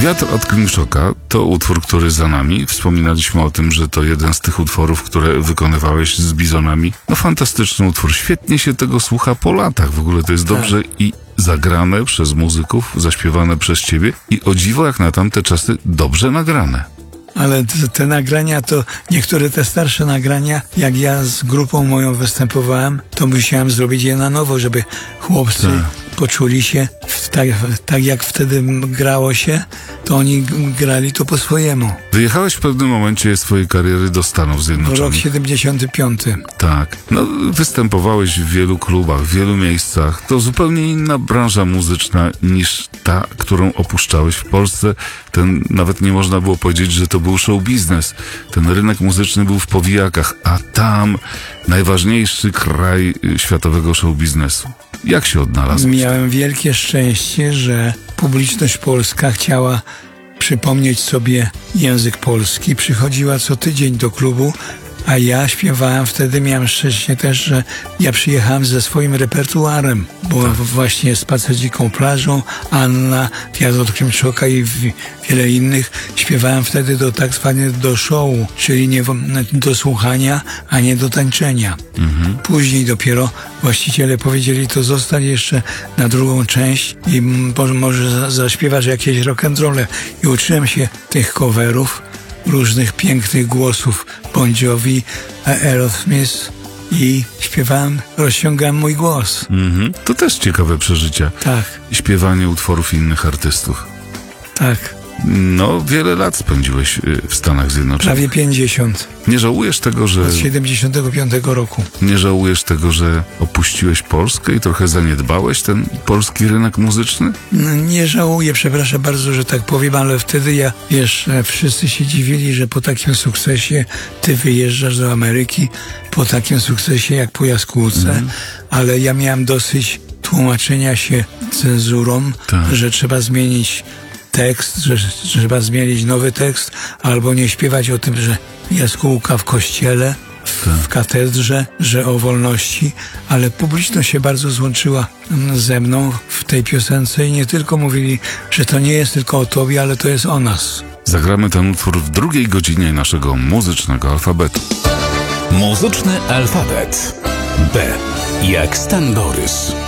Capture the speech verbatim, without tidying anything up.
Wiatr od Klimszoka to utwór, który za nami. Wspominaliśmy o tym, że to jeden z tych utworów, które wykonywałeś z Bizonami. No fantastyczny utwór. Świetnie się tego słucha po latach. W ogóle to jest dobrze i zagrane przez muzyków, zaśpiewane przez ciebie i o dziwo jak na tamte czasy dobrze nagrane. Ale te, te nagrania to, niektóre te starsze nagrania, jak ja z grupą moją występowałem, to musiałem zrobić je na nowo, żeby chłopcy tak. poczuli się w, tak, tak jak wtedy grało się, to oni grali to po swojemu. Wyjechałeś w pewnym momencie swojej kariery do Stanów Zjednoczonych. Rok siedemdziesiąty piąty. Tak. No, występowałeś w wielu klubach, w wielu miejscach. To zupełnie inna branża muzyczna niż ta, którą opuszczałeś w Polsce. Ten, nawet nie można było powiedzieć, że to był show biznes. Ten rynek muzyczny był w powijakach, a tam najważniejszy kraj światowego show biznesu. Jak się odnalazłeś? Miałem wielkie szczęście, że publiczność polska chciała przypomnieć sobie język polski. Przychodziła co tydzień do klubu, a ja śpiewałem wtedy, miałem szczęście też, że ja przyjechałem ze swoim repertuarem, bo tak. właśnie Spacer dziką plażą, Anna, Wiatr od Klimszoka i wiele innych śpiewałem wtedy do tak zwane do show, czyli nie do słuchania, a nie do tańczenia. Mhm. Później dopiero właściciele powiedzieli, to zostań jeszcze na drugą część i może, może zaśpiewasz jakieś rock'n'rolle. I uczyłem się tych coverów, różnych pięknych głosów Bon Jovi, Aerosmith i śpiewałem, rozciągałem mój głos. Mhm. To też ciekawe przeżycia. Tak. Śpiewanie utworów innych artystów. Tak. No, wiele lat spędziłeś w Stanach Zjednoczonych. Prawie pięćdziesiąt. Nie żałujesz tego, że... Od siedemdziesiątego piątego roku. Nie żałujesz tego, że opuściłeś Polskę i trochę zaniedbałeś ten polski rynek muzyczny? No, nie żałuję, przepraszam bardzo, że tak powiem, ale wtedy ja, wiesz, wszyscy się dziwili, że po takim sukcesie ty wyjeżdżasz do Ameryki, po takim sukcesie jak po Jaskółce, mm. ale ja miałem dosyć tłumaczenia się cenzurą, tak. że trzeba zmienić tekst, że, że trzeba zmienić nowy tekst, albo nie śpiewać o tym, że jaskółka w kościele, w, w katedrze, że o wolności, ale publiczność się bardzo złączyła ze mną w tej piosence i nie tylko mówili, że to nie jest tylko o tobie, ale to jest o nas. Zagramy ten utwór w drugiej godzinie naszego muzycznego alfabetu. Muzyczny alfabet. B jak Stan Borys.